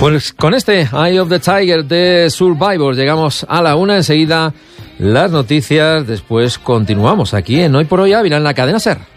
Pues con este Eye of the Tiger de Survivor llegamos a la 1. Enseguida las noticias, después continuamos aquí en Hoy por Hoy Ávila en la cadena SER.